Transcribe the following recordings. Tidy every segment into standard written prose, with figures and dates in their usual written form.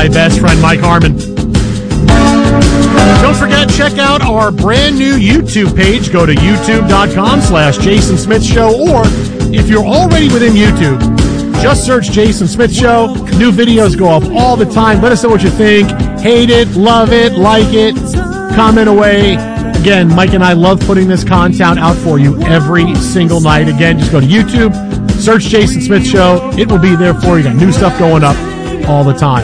my best friend, Mike Harmon. Don't forget, check out our brand new YouTube page. Go to youtube.com/Jason Smith Show, or if you're already within YouTube, just search Jason Smith Show. New videos go up all the time. Let us know what you think. Hate it, love it, like it, comment away. Again, Mike and I love putting this content out for you every single night. Again, just go to YouTube, search Jason Smith Show. It will be there for you. Got new stuff going up all the time.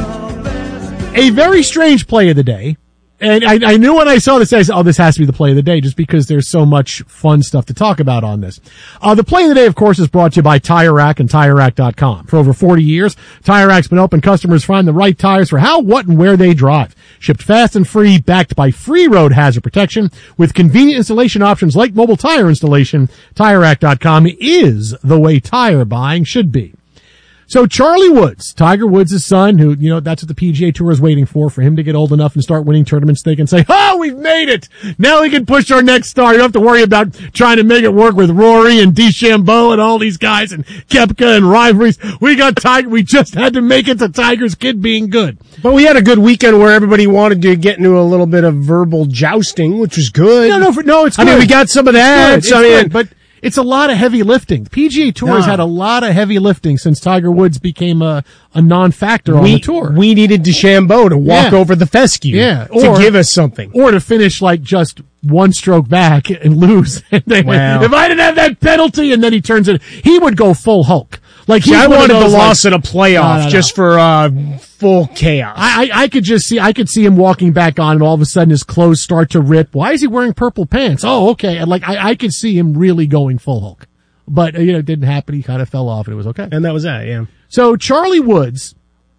A very strange play of the day. And I knew when I saw this, I said, oh, this has to be the play of the day, just because there's so much fun stuff to talk about on this. The play of the day, of course, is brought to you by Tire Rack and TireRack.com. For over 40 years, Tire Rack's been helping customers find the right tires for how, what, and where they drive. Shipped fast and free, backed by free road hazard protection, with convenient installation options like mobile tire installation. TireRack.com is the way tire buying should be. So Charlie Woods, Tiger Woods' son, who, that's what the PGA Tour is waiting for him to get old enough and start winning tournaments. They can say, oh, we've made it. Now we can push our next star. You don't have to worry about trying to make it work with Rory and DeChambeau and all these guys and Koepka and rivalries. We got Tiger. We just had to make it to Tiger's kid being good. But we had a good weekend where everybody wanted to get into a little bit of verbal jousting, which was good. No, it's good. I mean, we got some of that. It's good, but it's a lot of heavy lifting. The PGA Tour has had a lot of heavy lifting since Tiger Woods became a non-factor on the tour. We needed DeChambeau to walk over the fescue to give us something. Or to finish like just one stroke back and lose. If I didn't have that penalty, and then he turns it, he would go full Hulk. Like I wanted the loss in a playoff just for full chaos. I could see him walking back on, and all of a sudden his clothes start to rip. Why is he wearing purple pants? Oh, okay. And I could see him really going full Hulk. But it didn't happen. He kind of fell off, and it was okay. And that was that, yeah. So Charlie Woods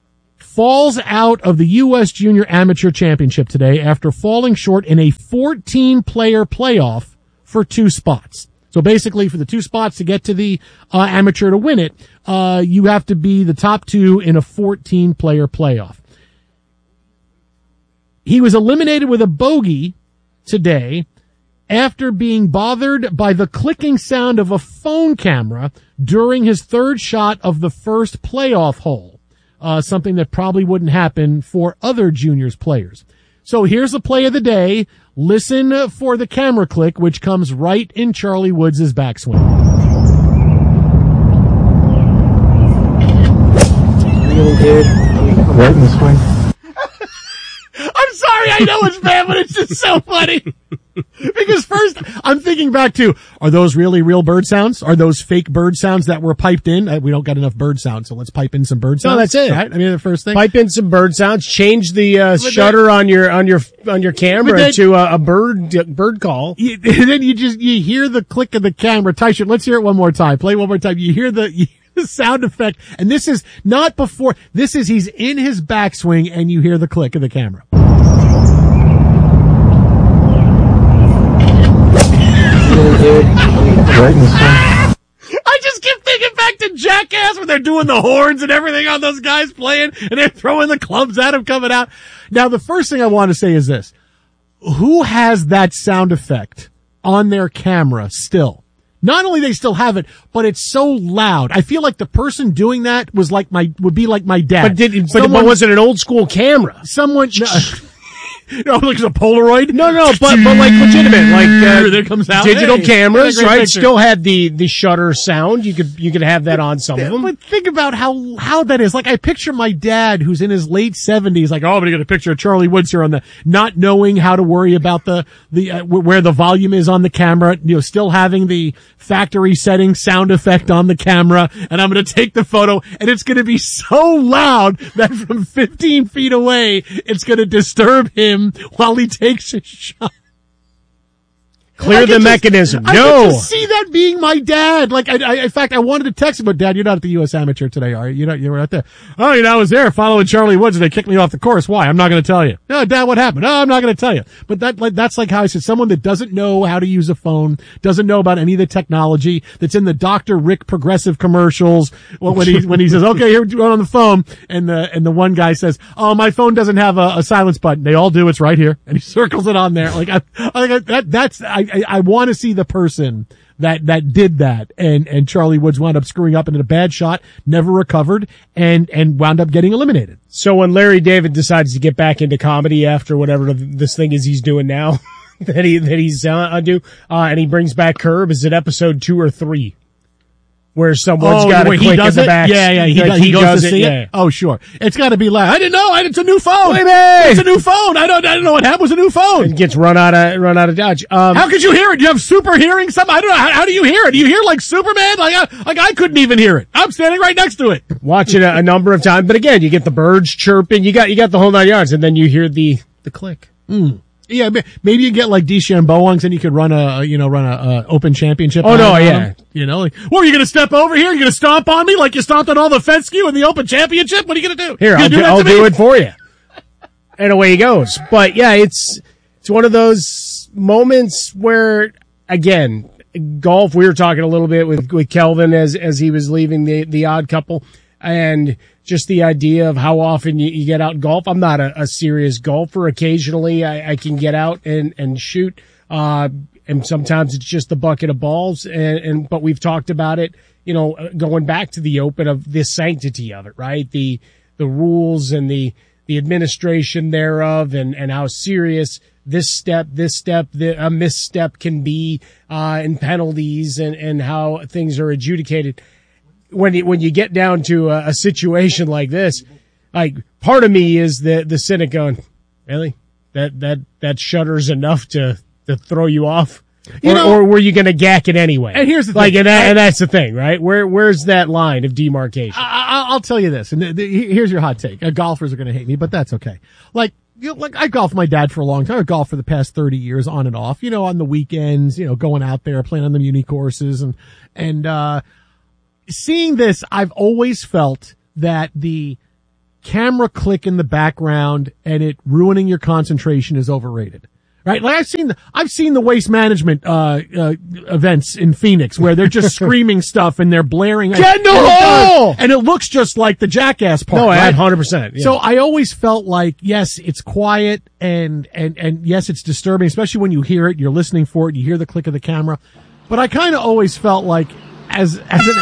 falls out of the U.S. Junior Amateur Championship today after falling short in a 14-player playoff for 2 spots. So basically, for the 2 spots to get to the amateur to win it, you have to be the top 2 in a 14-player playoff. He was eliminated with a bogey today after being bothered by the clicking sound of a phone camera during his 3rd shot of the first playoff hole, something that probably wouldn't happen for other juniors players. So here's the play of the day. Listen for the camera click, which comes right in Charlie Woods' backswing. Really, dude? Right in the swing. I'm sorry, I know it's bad, but it's just so funny. Because first, I'm thinking back to, are those really real bird sounds? Are those fake bird sounds that were piped in? We don't got enough bird sounds, so let's pipe in some bird sounds. No, that's it. Right? I mean, the first thing. Pipe in some bird sounds. Change the shutter on your camera to a bird call. And then you hear the click of the camera. Tyson, let's hear it one more time. Play it one more time. You hear the sound effect, and this is not before. This is he's in his backswing, and you hear the click of the camera. Dude. Right in the swing. I just keep thinking back to Jackass when they're doing the horns and everything on those guys playing, and they're throwing the clubs at him coming out. Now, the first thing I want to say is this. Who has that sound effect on their camera still? Not only they still have it, but it's so loud. I feel like the person doing that would be like my dad. But was it an old school camera? No, like a Polaroid? No, but like legitimate, like there comes out digital cameras, right? Picture. Still had the shutter sound. You could have that on some of them. But think about how that is. Like I picture my dad, who's in his late 70s, like, oh, I'm gonna get a picture of Charlie Woods here on the not knowing how to worry about the where the volume is on the camera, still having the factory setting sound effect on the camera, and I'm gonna take the photo, and it's gonna be so loud that from 15 feet away, it's gonna disturb him while he takes a shot. Clear the mechanism. I can just see that being my dad. Like, in fact, I wanted to text him, but Dad, you're not at the U.S. Amateur today, are you? You were out there. Oh, I was there following Charlie Woods, and they kicked me off the course. Why? I'm not going to tell you. No, Dad, what happened? No, I'm not going to tell you. But that's like how I said, someone that doesn't know how to use a phone, doesn't know about any of the technology, that's in the Dr. Rick Progressive commercials. When he says, okay, here we're on the phone, and the one guy says, oh, my phone doesn't have a silence button. They all do. It's right here. And he circles it on there. Like, I want to see the person that did that. And Charlie Woods wound up screwing up into a bad shot, never recovered, and wound up getting eliminated. So when Larry David decides to get back into comedy after whatever this thing is he's doing now, that he's do, and he brings back Curb, is it episode 2 or 3? Where someone's got a click in the back. Yeah, he goes to see it. Oh, sure. It's got to be like, I didn't know. It's a new phone. It's a new phone. I don't know what happened. It was a new phone. And gets run out of Dodge. How could you hear it? You have super hearing? I don't know. How do you hear it? Do you hear like Superman? Like I couldn't even hear it. I'm standing right next to it. Watch it a number of times. But again, you get the birds chirping. You got the whole 9 yards, and then you hear the click. Yeah, maybe you get like DeChambeau ones, and you could run a open championship. Oh no, yeah. Like, well, are you going to step over here? You're going to stomp on me like you stomped on all the Fescue in the open championship? What are you going to do? Here, I'll do it for you. And away he goes. But yeah, it's one of those moments where, again, golf. We were talking a little bit with Kelvin as he was leaving the Odd Couple, and just the idea of how often you get out and golf. I'm not a serious golfer. Occasionally I can get out and shoot. And sometimes it's just a bucket of balls. But we've talked about it, going back to the Open, of the sanctity of it, right? The rules and the administration thereof, and how serious a misstep can be, in penalties and how things are adjudicated. When you get down to a situation like this, like, part of me is the cynic going, really? That shutter's enough to throw you off? Or were you going to gack it anyway? And here's the thing. And that's the thing, right? Where's that line of demarcation? I'll tell you this, and here's your hot take. Golfers are going to hate me, but that's okay. Like I golfed my dad for a long time. I golfed for the past 30 years on and off, on the weekends, going out there, playing on the muni courses, and seeing this, I've always felt that the camera click in the background and it ruining your concentration is overrated. Right? Like I've seen the Waste Management events in Phoenix where they're just screaming stuff and they're blaring. Get in the hole! And it looks just like the Jackass part. No, right? 100%. Yeah. So I always felt like, yes, it's quiet and yes, it's disturbing, especially when you hear it, you're listening for it, you hear the click of the camera. But I kind of always felt like as an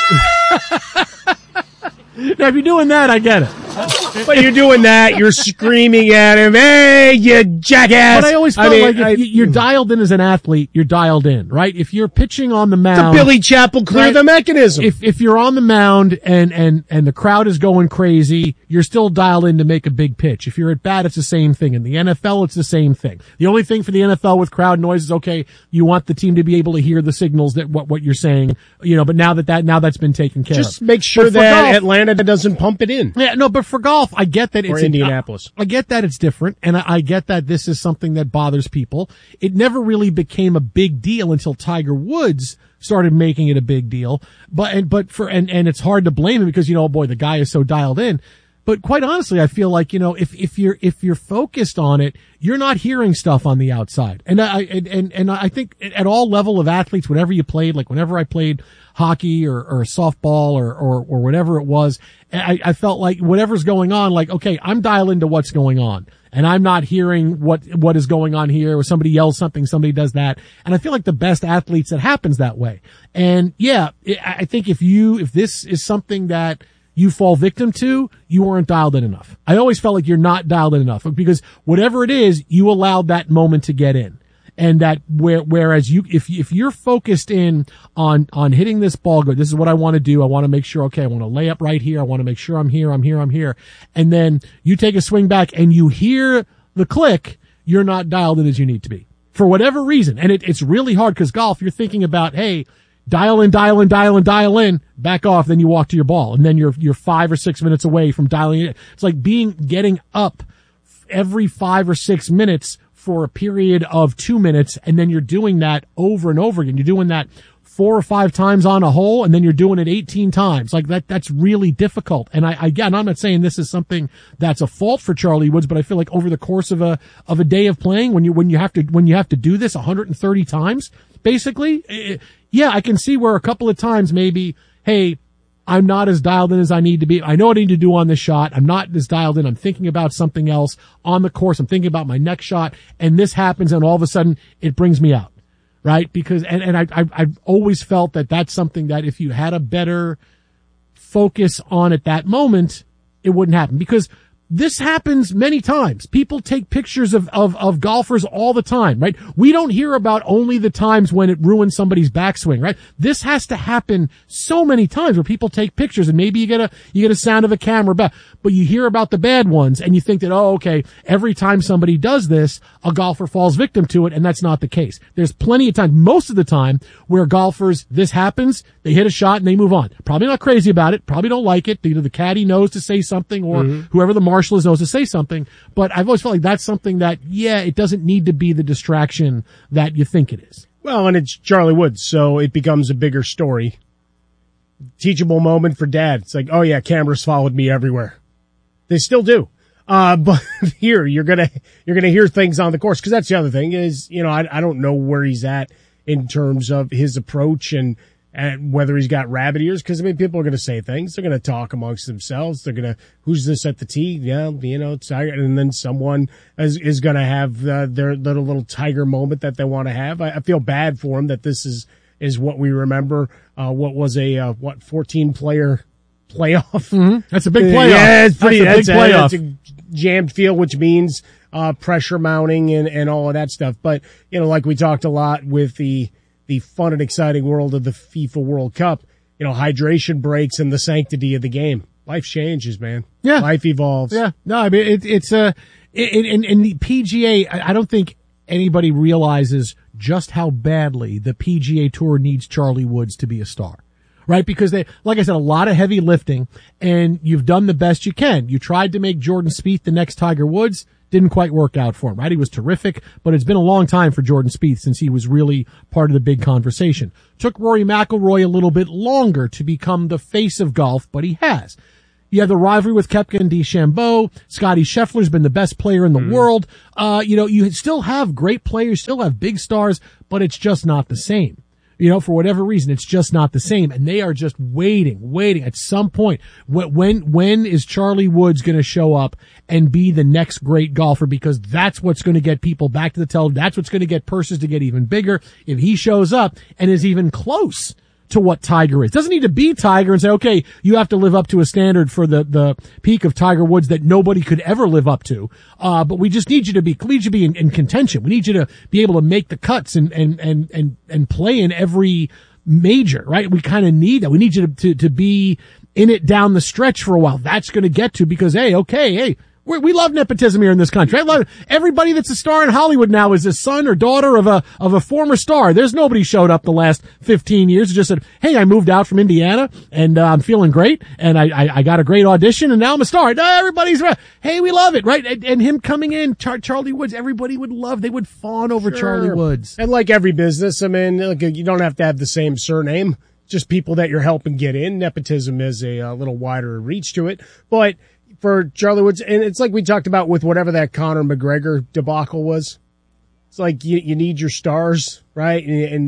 now, if you're doing that, I get it. But you're doing that, you're screaming at him, hey, you jackass! But I always felt like if you're dialed in as an athlete, you're dialed in, right? If you're pitching on the mound... The Billy Chappell clear the mechanism. If you're on the mound and the crowd is going crazy, you're still dialed in to make a big pitch. If you're at bat, it's the same thing. In the NFL, it's the same thing. The only thing for the NFL with crowd noise is, okay, you want the team to be able to hear the signals that what you're saying, but now that's been taken care of. Just make sure that golf, Atlanta doesn't pump it in. Yeah, no, but for golf, I get that it's... Or Indianapolis. I get that it's different, and I get that this is something that bothers people. It never really became a big deal until Tiger Woods started making it a big deal. But it's hard to blame him because, the guy is so dialed in. But quite honestly, I feel like, if you're focused on it, you're not hearing stuff on the outside. And I think at all level of athletes, whatever you played, like whenever I played hockey or softball or whatever it was, I felt like whatever's going on, like, okay, I'm dialed into what's going on. And I'm not hearing what is going on here, or somebody yells something, somebody does that. And I feel like the best athletes, it happens that way. And yeah, I think if this is something that you fall victim to, you weren't dialed in enough. I always felt like you're not dialed in enough because whatever it is, you allowed that moment to get in. And that whereas if you're focused in on hitting this ball good, this is what I want to do. I want to make sure, okay, I want to lay up right here. I want to make sure I'm here. And then you take a swing back and you hear the click, you're not dialed in as you need to be for whatever reason. And it's really hard because golf, you're thinking about, hey, dial in, back off, then you walk to your ball. And then you're 5 or 6 minutes away from dialing it. It's like getting up every 5 or 6 minutes for a period of 2 minutes. And then you're doing that over and over again. You're doing that 4 or 5 times on a hole, and then you're doing it 18 times. Like that's really difficult. And again, I'm not saying this is something that's a fault for Charlie Woods, but I feel like over the course of a day of playing, when you have to do this 130 times, basically, yeah, I can see where a couple of times maybe, hey, I'm not as dialed in as I need to be. I know what I need to do on this shot. I'm not as dialed in. I'm thinking about something else on the course. I'm thinking about my next shot, and this happens, and all of a sudden it brings me out. right? Because, and I've always felt that that's something that if you had a better focus on at that moment, it wouldn't happen. Because this happens many times. People take pictures of golfers all the time, right? We don't hear about only the times when it ruins somebody's backswing, right? This has to happen so many times where people take pictures and maybe you get a sound of a camera back, but you hear about the bad ones and you think that, oh, okay, every time somebody does this, a golfer falls victim to it, and that's not the case. There's plenty of time, most of the time, where golfers, this happens, they hit a shot and they move on. Probably not crazy about it, probably don't like it. Either the caddy knows to say something or whoever the marshal is knows to say something, but I've always felt like that's something that, yeah, it doesn't need to be the distraction that you think it is. Well, and it's Charlie Woods, so it becomes a bigger story. Teachable moment for dad. It's like, oh yeah, cameras followed me everywhere. They still do. But here, you're gonna hear things on the course, because that's the other thing is, I don't know where he's at in terms of his approach and whether he's got rabbit ears, because, people are going to say things. They're going to talk amongst themselves. They're going to, who's this at the tee? Yeah, it's Tiger. And then someone is going to have their little Tiger moment that they want to have. I feel bad for him that this is what we remember. What was a 14-player playoff? Mm-hmm. That's a big playoff. Yeah, it's pretty. That's a big playoff. It's a jammed field, which means pressure mounting and all of that stuff. But, like we talked a lot with the fun and exciting world of the FIFA World Cup, hydration breaks and the sanctity of the game. Life changes, man. Yeah. Life evolves. Yeah. No, it's the PGA, I don't think anybody realizes just how badly the PGA Tour needs Charlie Woods to be a star. Right? Because they, like I said, a lot of heavy lifting, and you've done the best you can. You tried to make Jordan Spieth the next Tiger Woods. Didn't quite work out for him, right? He was terrific, but it's been a long time for Jordan Spieth since he was really part of the big conversation. Took Rory McIlroy a little bit longer to become the face of golf, but he has. You have the rivalry with Koepka and DeChambeau. Scottie Scheffler's been the best player in the world. You still have great players, still have big stars, but it's just not the same. For whatever reason, it's just not the same. And they are just waiting at some point. When is Charlie Woods going to show up and be the next great golfer? Because that's what's going to get people back to the television. That's what's going to get purses to get even bigger. If he shows up and is even close to what Tiger is. Doesn't need to be Tiger and say, okay, you have to live up to a standard for the peak of Tiger Woods that nobody could ever live up to. But we just need you to be in contention. We need you to be able to make the cuts and play in every major, right? We kind of need that. We need you to be in it down the stretch for a while. That's going to get to, because, hey, we love nepotism here in this country. I love everybody that's a star in Hollywood now is a son or daughter of a former star. There's nobody showed up the last 15 years who just said, hey, I moved out from Indiana and I'm feeling great and I got a great audition and now I'm a star. No, everybody's right. Hey, we love it, right? And him coming in, Charlie Woods, everybody would love. They would fawn over Charlie Woods. And like every business, you don't have to have the same surname. Just people that you're helping get in. Nepotism is a little wider reach to it, but for Charlie Woods, and it's like we talked about with whatever that Conor McGregor debacle was. It's like you need your stars, right?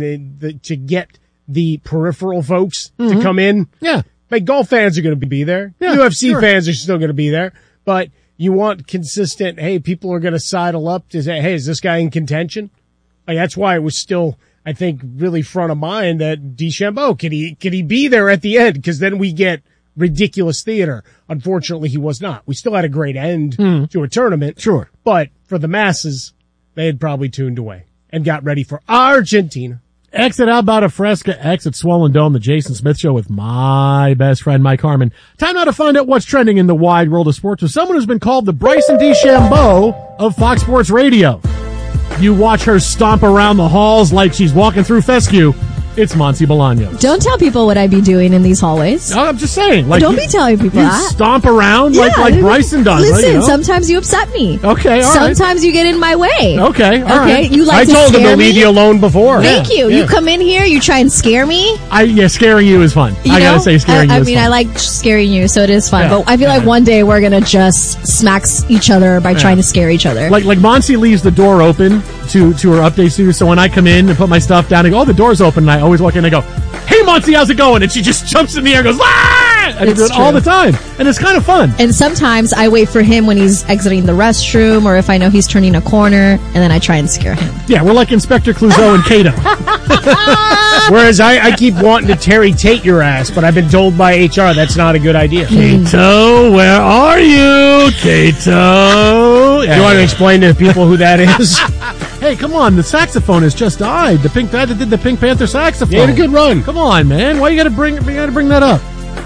And to get the peripheral folks to come in. Yeah. Like golf fans are going to be there. Yeah, UFC fans are still going to be there. But you want consistent, hey, people are going to sidle up to say, hey, is this guy in contention? Like that's why it was still, I think, really front of mind that DeChambeau, can he be there at the end? Because then we get ridiculous theater. Unfortunately, he was not. We still had a great end to a tournament. Sure. But for the masses, they had probably tuned away and got ready for Argentina. Exit Alberta Fresca, exit Swollen Dome, the Jason Smith Show with my best friend, Mike Harmon. Time now to find out what's trending in the wide world of sports with someone who's been called the Bryson DeChambeau of Fox Sports Radio. You watch her stomp around the halls like she's walking through fescue. It's Monty Bolaños. Don't tell people what I be doing in these hallways. No, I'm just saying. Like, don't be telling people that. Stomp around like Bryson does. Listen, right, sometimes you upset me. Okay, all right. Sometimes you get in my way. Okay, all right. You like I to told him scare to leave me? you alone before. Thank you. You come in here, you try and scare me. Scaring you is fun. I gotta say, scaring you is fun. I like scaring you, so it is fun. Yeah. But I feel like one day we're gonna just smack each other by trying to scare each other. Like Monty leaves the door open to her update studio, so when I come in and put my stuff down, I go, oh, the door's open, and I always walk in and I go, hey, Monty, how's it going? And she just jumps in the air and goes, ah! I do it all the time, and it's kind of fun. And sometimes I wait for him when he's exiting the restroom or if I know he's turning a corner, and then I try and scare him. Yeah, we're like Inspector Clouseau and Kato. Whereas I keep wanting to Terry Tate your ass, but I've been told by HR that's not a good idea. Kato, where are you? Kato. Do you want to explain to people who that is? Hey, come on, the saxophonist just died. The Pink Panther did the Pink Panther saxophone. He had a good run. Come on, man. Why you gotta bring that up?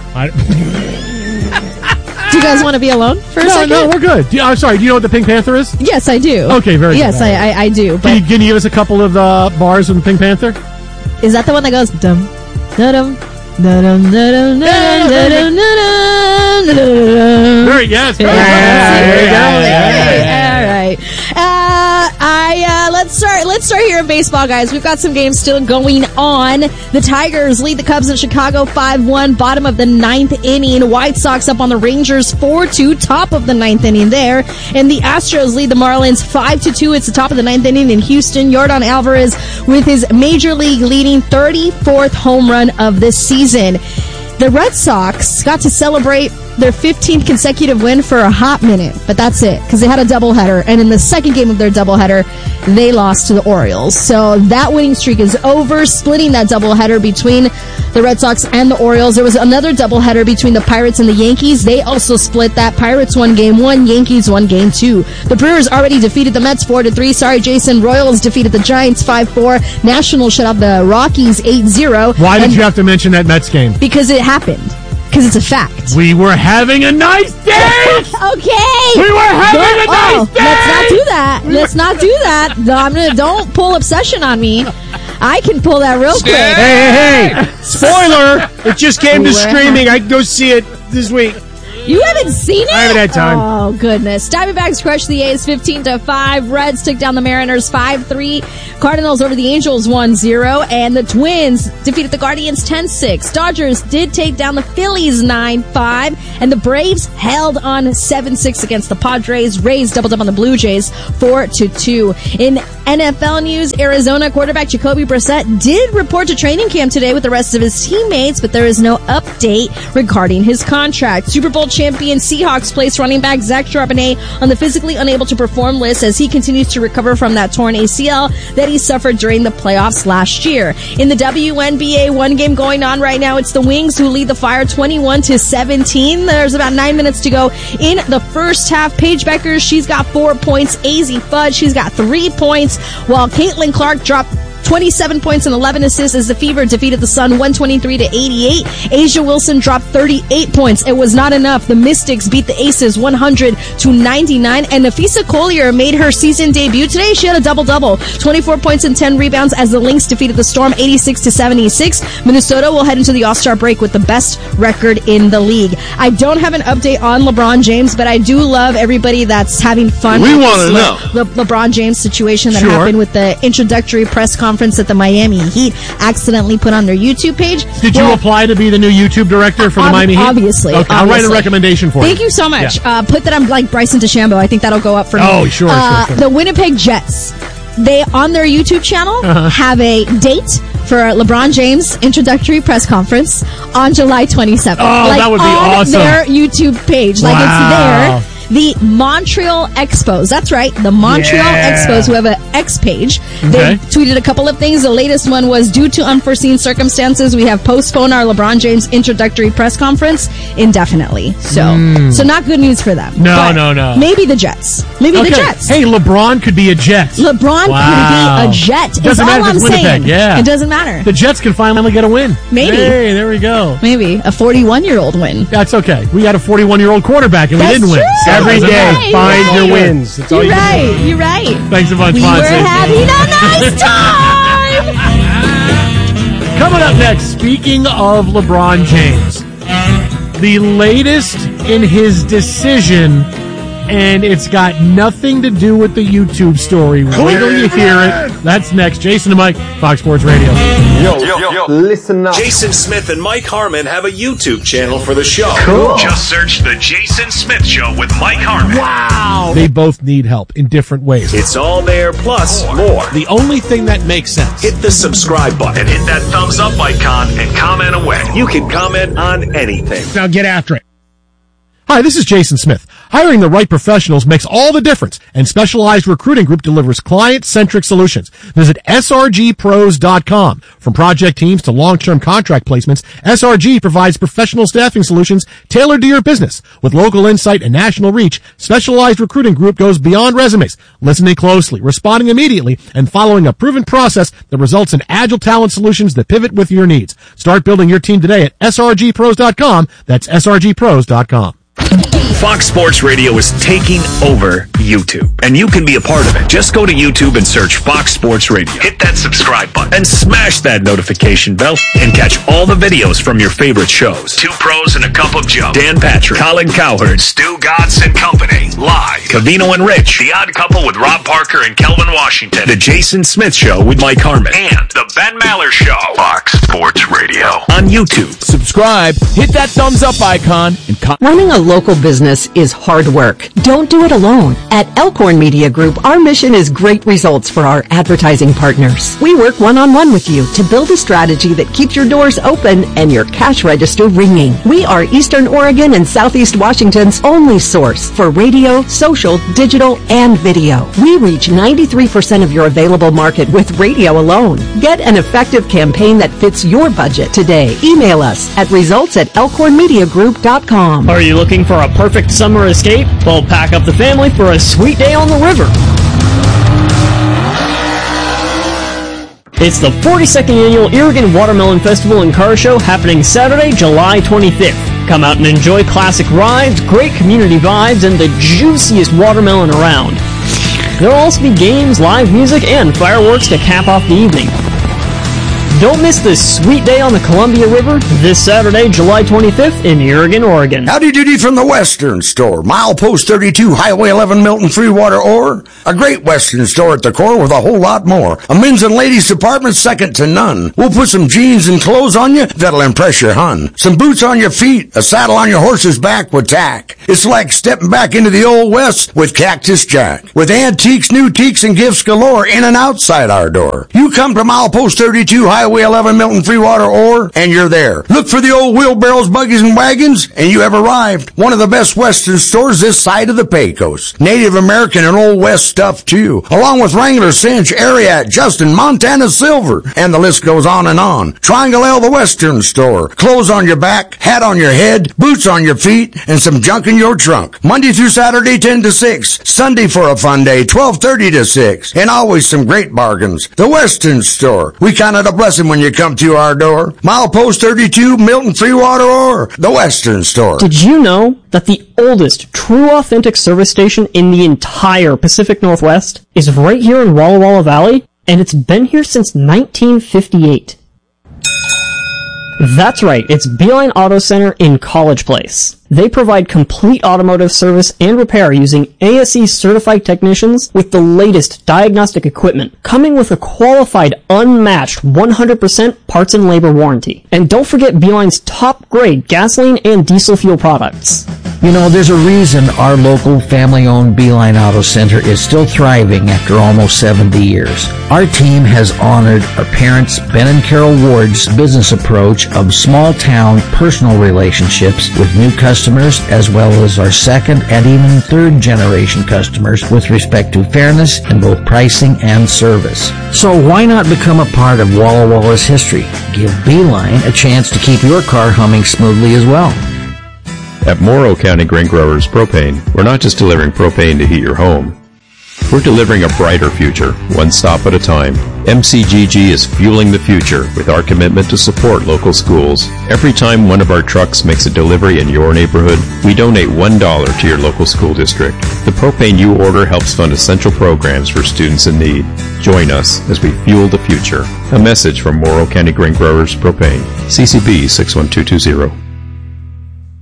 Do you guys want to be alone for a second? No, we're good. I'm sorry, do you know what the Pink Panther is? Yes, I do. Okay, very yes, good. Yes, I do. But Can you give us a couple of bars from the Pink Panther? Is that the one that goes dum da-dum da-dum da-dum da-dum da-dum da-dum? Very, yes. Very All right. Let's start here in baseball, guys. We've got some games still going on. The Tigers lead the Cubs in Chicago 5-1, bottom of the 9th inning. White Sox up on the Rangers 4-2, top of the 9th inning there. And the Astros lead the Marlins 5-2. It's the top of the 9th inning in Houston. Yordan Alvarez with his major league leading 34th home run of this season. The Red Sox got to celebrate their 15th consecutive win for a hot minute, but that's it, because they had a doubleheader, and in the second game of their doubleheader, they lost to the Orioles. So that winning streak is over, splitting that doubleheader between the Red Sox and the Orioles. There was another doubleheader between the Pirates and the Yankees. They also split that. Pirates won game 1, Yankees won game 2. The Brewers already defeated the Mets 4-3. Sorry, Jason. Royals defeated the Giants 5-4. Nationals shut out the Rockies 8-0. Why did you have to mention that Mets game? Because it happened. Because it's a fact. We were having a nice day! Okay! We were having a nice day! Let's not do that. Let's not do that. Don't pull obsession on me. I can pull that real quick. Hey! Spoiler! It just came to streaming. I can go see it this week. You haven't seen it? I haven't had time. Oh, goodness. Diamondbacks crushed the A's 15-5. Reds took down the Mariners 5-3. Cardinals over the Angels 1-0. And the Twins defeated the Guardians 10-6. Dodgers did take down the Phillies 9-5. And the Braves held on 7-6 against the Padres. Rays doubled up on the Blue Jays 4-2. In NFL news, Arizona quarterback Jacoby Brissett did report to training camp today with the rest of his teammates, but there is no update regarding his contract. Super Bowl champion Seahawks placed running back Zach Charbonnet on the physically unable to perform list as he continues to recover from that torn ACL that he suffered during the playoffs last year. In the WNBA, one game going on right now. It's the Wings who lead the Fire 21-17. There's about 9 minutes to go in the first half. Paige Becker, she's got 4 points. Azzi Fudd, she's got 3 points, while Caitlin Clark dropped 27 points and 11 assists as the Fever defeated the Sun 123-88. Asia Wilson dropped 38 points. It was not enough. The Mystics beat the Aces 100-99. And Nafisa Collier made her season debut today. She had a double-double, 24 points and 10 rebounds as the Lynx defeated the Storm 86-76. Minnesota will head into the All-Star break with the best record in the league. I don't have an update on LeBron James, but I do love everybody that's having fun. We want to know. The LeBron James situation that happened with the introductory press conference that the Miami Heat accidentally put on their YouTube page. Did you apply to be the new YouTube director for the Miami Heat? Obviously. Okay, I'll write a recommendation for you. Thank you so much. Yeah. Put that I'm like Bryson DeChambeau. I think that'll go up for me. Oh, sure. The Winnipeg Jets, they on their YouTube channel have a date for LeBron James introductory press conference on July 27th. Oh, that would be awesome. On their YouTube page. Like it's there. The Montreal Expos. That's right. The Montreal Expos, who have an X page. They tweeted a couple of things. The latest one was, due to unforeseen circumstances, we have postponed our LeBron James introductory press conference indefinitely. So not good news for them. No. Maybe the Jets. Maybe the Jets. Hey, LeBron could be a Jet. LeBron could be a Jet. Doesn't matter if it's Winnipeg. Yeah. It doesn't matter. The Jets can finally get a win. Maybe. Hey, there we go. Maybe. A 41-year-old win. That's okay. We had a 41-year-old quarterback and we didn't win. Every day, find your wins. That's all You're right. You're right. Thanks a bunch, We Fonzie. were having a nice time. Coming up next, speaking of LeBron James, the latest in his decision, and it's got nothing to do with the YouTube story. Wait till you hear it. That's next. Jason and Mike, Fox Sports Radio. Yo, listen up. Jason Smith and Mike Harmon have a YouTube channel for the show. Cool. Just search The Jason Smith Show with Mike Harmon. Wow, They both need help in different ways. It's all there plus more. The only thing that makes sense. Hit the subscribe button and hit that thumbs up icon and comment away. You can comment on anything. Now get after it. Hi, this is Jason Smith. Hiring the right professionals makes all the difference, and Specialized Recruiting Group delivers client-centric solutions. Visit srgpros.com. From project teams to long-term contract placements, SRG provides professional staffing solutions tailored to your business. With local insight and national reach, Specialized Recruiting Group goes beyond resumes, listening closely, responding immediately, and following a proven process that results in agile talent solutions that pivot with your needs. Start building your team today at srgpros.com. That's srgpros.com. Fox Sports Radio is taking over YouTube, and you can be a part of it. Just go to YouTube and search Fox Sports Radio. Hit that subscribe button and smash that notification bell and catch all the videos from your favorite shows. Two Pros and a Cup of Joe, Dan Patrick, Colin Cowherd, Stu Godson Company, Live, Covino and Rich, The Odd Couple with Rob Parker and Kelvin Washington, The Jason Smith Show with Mike Harmon, and The Ben Maller Show. Fox Sports Radio on YouTube. Subscribe, hit that thumbs up icon, and running a local business is hard work. Don't do it alone. At Elkhorn Media Group, our mission is great results for our advertising partners. We work one-on-one with you to build a strategy that keeps your doors open and your cash register ringing. We are Eastern Oregon and Southeast Washington's only source for radio, social, digital, and video. We reach 93% of your available market with radio alone. Get an effective campaign that fits your budget today. Email us at results@elkhornmediagroup.com. Are you looking for a perfect summer escape? Well, pack up the family for a sweet day on the river. It's the 42nd Annual Irrigan Watermelon Festival and Car Show happening Saturday, July 25th. Come out and enjoy classic rides, great community vibes, and the juiciest watermelon around. There'll also be games, live music, and fireworks to cap off the evening. Don't miss this sweet day on the Columbia River this Saturday, July 25th in Irrigan, Oregon. Howdy doody from the Western Store. Milepost 32, Highway 11, Milton, Freewater, Ore. A great Western store at the core with a whole lot more. A men's and ladies department second to none. We'll put some jeans and clothes on you that'll impress your hun. Some boots on your feet, a saddle on your horse's back with tack. It's like stepping back into the Old West with Cactus Jack. With antiques, new teaks, and gifts galore in and outside our door. You come to Milepost 32, Highway 11, Milton, Freewater, Ore, and you're there. Look for the old wheelbarrows, buggies, and wagons, and you have arrived. One of the best Western stores this side of the Pecos. Native American and Old West stuff, too. Along with Wrangler, Cinch, Ariat, Justin, Montana Silver, and the list goes on and on. Triangle L, the Western Store. Clothes on your back, hat on your head, boots on your feet, and some junk in your trunk. Monday through Saturday, 10 to 6. Sunday for a fun day, 12:30 to 6. And always some great bargains. The Western Store. We count it a blessing when you come to our door. Milepost 32, Milton, Freewater, Ore. The Western Store. Did you know that the oldest true authentic service station in the entire Pacific Northwest is right here in Walla Walla Valley? And it's been here since 1958. That's right, it's Beeline Auto Center in College Place. They provide complete automotive service and repair using ASE certified technicians with the latest diagnostic equipment, coming with a qualified, unmatched 100% parts and labor warranty. And don't forget Beeline's top grade gasoline and diesel fuel products. You know, there's a reason our local family-owned Beeline Auto Center is still thriving after almost 70 years. Our team has honored our parents, Ben and Carol Ward's business approach of small-town personal relationships with new customers, as well as our second and even third generation customers with respect to fairness in both pricing and service. So why not become a part of Walla Walla's history? Give Beeline a chance to keep your car humming smoothly as well. At Morrow County Grain Growers Propane, we're not just delivering propane to heat your home. We're delivering a brighter future, one stop at a time. MCGG is fueling the future with our commitment to support local schools. Every time one of our trucks makes a delivery in your neighborhood, we donate $1 to your local school district. The propane you order helps fund essential programs for students in need. Join us as we fuel the future. A message from Morrow County Grain Growers Propane. CCB 61220.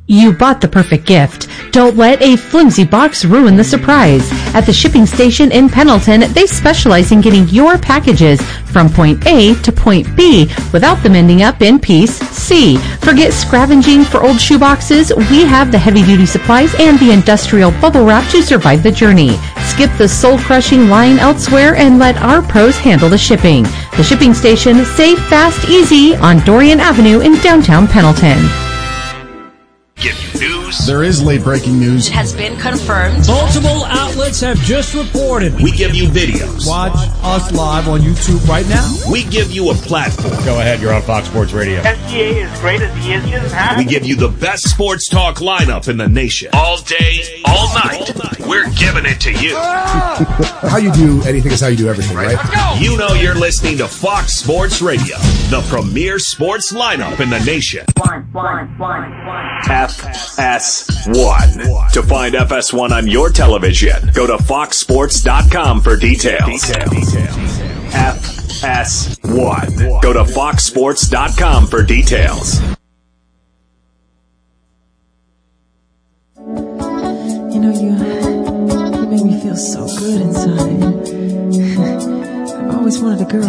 You bought the perfect gift. Don't let a flimsy box ruin the surprise. At the shipping station in Pendleton, they specialize in getting your packages from point A to point B without them ending up in piece C. Forget scavenging for old shoeboxes. We have the heavy-duty supplies and the industrial bubble wrap to survive the journey. Skip the soul-crushing line elsewhere and let our pros handle the shipping. The shipping station, safe, fast, easy on Dorian Avenue in downtown Pendleton. Give you news. There is late breaking news. It has been confirmed. Multiple outlets have just reported. We give you videos. Watch us live on YouTube right now. We give you a platform. Go ahead, you're on Fox Sports Radio. SGA is great as he is. We give you the best sports talk lineup in the nation. All day, all night. We're giving it to you. How you do anything is how you do everything, right? Let's go. You know you're listening to Fox Sports Radio, the premier sports lineup in the nation. FS1. To find FS1 on your television, go to foxsports.com for details. FS1. Go to foxsports.com for details. You know, you make me feel so good inside. I've always wanted a girl